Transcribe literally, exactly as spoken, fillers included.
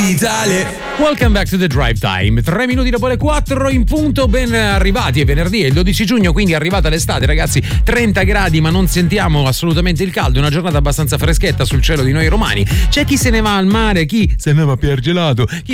capitale. Welcome back to the Drive Time. Tre minuti dopo le quattro in punto, ben arrivati. È venerdì, è il dodici giugno, quindi è arrivata l'estate, ragazzi. trenta gradi, ma non sentiamo assolutamente il caldo. Una giornata abbastanza freschetta sul cielo di noi romani. C'è chi se ne va al mare, chi se ne va a Piergelato, chi